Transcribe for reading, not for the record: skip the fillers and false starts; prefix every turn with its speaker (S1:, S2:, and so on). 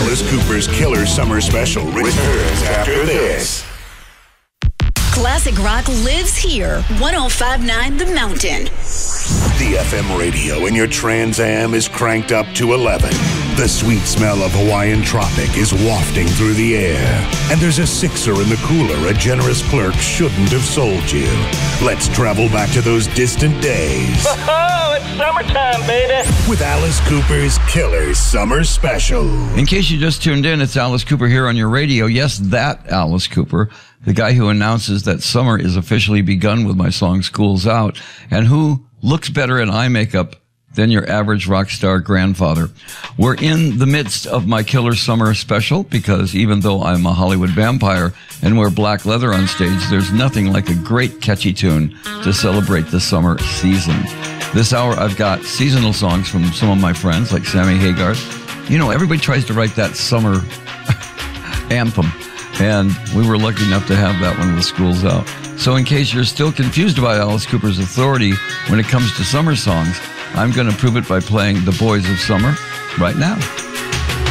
S1: Alice Cooper's Killer Summer Special returns after this.
S2: Classic rock lives here. 105.9 The Mountain.
S1: The FM radio in your Trans Am is cranked up to 11. The sweet smell of Hawaiian Tropic is wafting through the air. And there's a sixer in the cooler a generous clerk shouldn't have sold you. Let's travel back to those distant days.
S3: Oh, it's summertime, baby.
S1: With Alice Cooper's Killer Summer Special.
S4: In case you just tuned in, it's Alice Cooper here on your radio. Yes, that Alice Cooper, the guy who announces that summer is officially begun with my song School's Out, and who looks better in eye makeup than your average rock star grandfather. We're in the midst of my Killer Summer Special because even though I'm a Hollywood vampire and wear black leather on stage, there's nothing like a great catchy tune to celebrate the summer season. This hour, I've got seasonal songs from some of my friends like Sammy Hagar. You know, everybody tries to write that summer anthem, and we were lucky enough to have that one with School's Out. So in case you're still confused about Alice Cooper's authority when it comes to summer songs, I'm going to prove it by playing The Boys of Summer right now.